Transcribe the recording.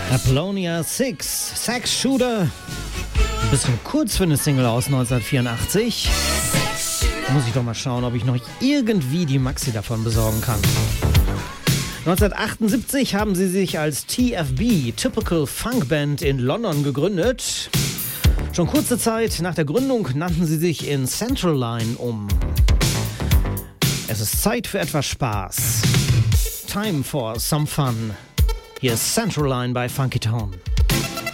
Apollonia 6, Sex Shooter. Ein bisschen kurz für eine Single aus 1984. Muss ich doch mal schauen, ob ich noch irgendwie die Maxi davon besorgen kann. 1978 haben sie sich als TFB, Typical Funk Band, in London gegründet. Schon kurze Zeit nach der Gründung nannten sie sich in Central Line um. Es ist Zeit für etwas Spaß. Time for some fun. Hier ist Central Line bei Funky Town.